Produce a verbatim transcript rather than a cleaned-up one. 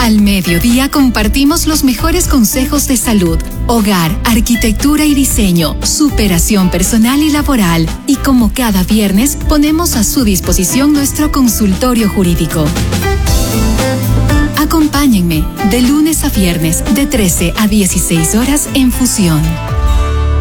Al mediodía compartimos los mejores consejos de salud, hogar, arquitectura y diseño, superación personal y laboral. Y como cada viernes, ponemos a su disposición nuestro consultorio jurídico. Acompáñenme de lunes a viernes de trece a dieciséis horas en Fusión.